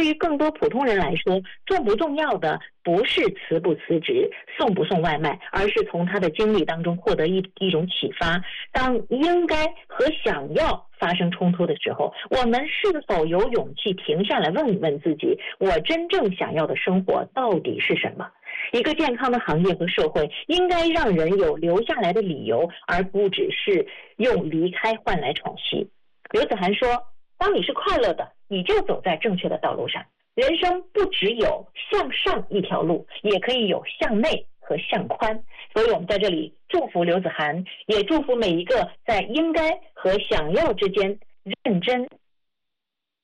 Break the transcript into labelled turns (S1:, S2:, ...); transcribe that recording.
S1: 于更多普通人来说，重不重要的不是辞不辞职、送不送外卖，而是从他的经历当中获得一种启发。当应该和想要发生冲突的时候，我们是否有勇气停下来问一问自己，我真正想要的生活到底是什么？一个健康的行业和社会应该让人有留下来的理由，而不只是用离开换来喘息。刘子涵说，当你是快乐的，你就走在正确的道路上。人生不只有向上一条路，也可以有向内和向宽。所以我们在这里祝福刘子涵，也祝福每一个在应该和想要之间认真